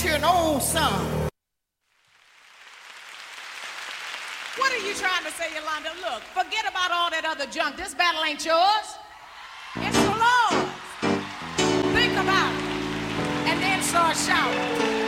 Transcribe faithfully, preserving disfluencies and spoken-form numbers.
you an old song. What are you trying to say, Yolanda? Look, forget about all that other junk. This battle ain't yours.